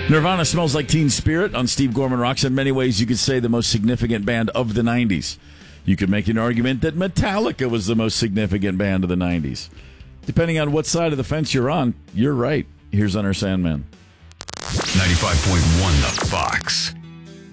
Nirvana Smells Like Teen Spirit on Steve Gorman Rocks. In many ways, you could say the most significant band of the 90s. You could make an argument that Metallica was the most significant band of the 90s. Depending on what side of the fence you're on, you're right. Here's Enter Sandman. 95.1 The Fox.